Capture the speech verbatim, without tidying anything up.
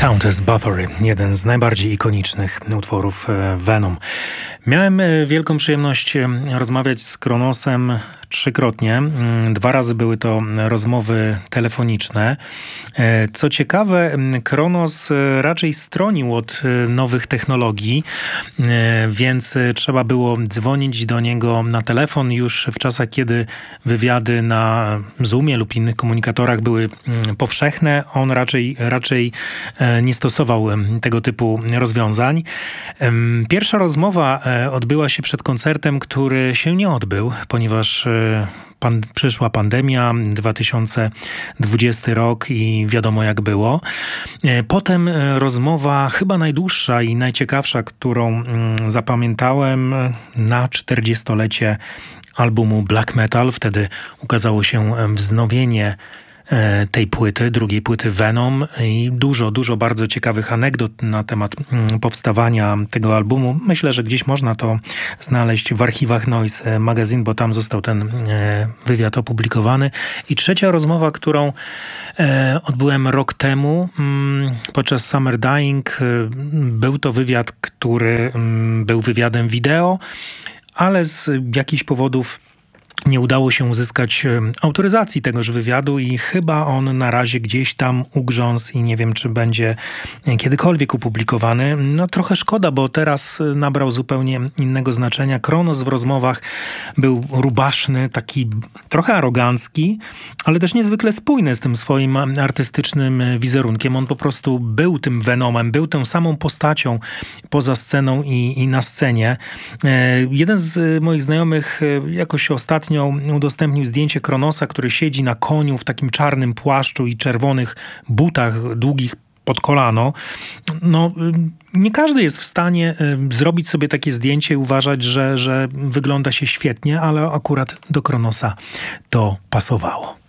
Countess Bathory, jeden z najbardziej ikonicznych utworów Venom. Miałem wielką przyjemność rozmawiać z Kronosem trzykrotnie. Dwa razy były to rozmowy telefoniczne. Co ciekawe, Kronos raczej stronił od nowych technologii, więc trzeba było dzwonić do niego na telefon już w czasach, kiedy wywiady na Zoomie lub innych komunikatorach były powszechne. On raczej, raczej nie stosował tego typu rozwiązań. Pierwsza rozmowa odbyła się przed koncertem, który się nie odbył, ponieważ Pan, przyszła pandemia, dwa tysiące dwudziesty rok i wiadomo jak było. Potem rozmowa chyba najdłuższa i najciekawsza, którą zapamiętałem na czterdziestolecie albumu Black Metal. Wtedy ukazało się wznowienie tej płyty, drugiej płyty Venom i dużo, dużo bardzo ciekawych anegdot na temat powstawania tego albumu. Myślę, że gdzieś można to znaleźć w archiwach Noise Magazine, bo tam został ten wywiad opublikowany. I trzecia rozmowa, którą odbyłem rok temu podczas Summer Dying, był to wywiad, który był wywiadem wideo, ale z jakichś powodów nie udało się uzyskać autoryzacji tegoż wywiadu i chyba on na razie gdzieś tam ugrzązł i nie wiem, czy będzie kiedykolwiek opublikowany. No trochę szkoda, bo teraz nabrał zupełnie innego znaczenia. Kronos w rozmowach był rubaszny, taki trochę arogancki, ale też niezwykle spójny z tym swoim artystycznym wizerunkiem. On po prostu był tym Venomem, był tą samą postacią poza sceną i, i na scenie. Jeden z moich znajomych jakoś ostatnio udostępnił zdjęcie Kronosa, który siedzi na koniu w takim czarnym płaszczu i czerwonych butach długich pod kolano. No, nie każdy jest w stanie zrobić sobie takie zdjęcie i uważać, że, że wygląda się świetnie, ale akurat do Kronosa to pasowało.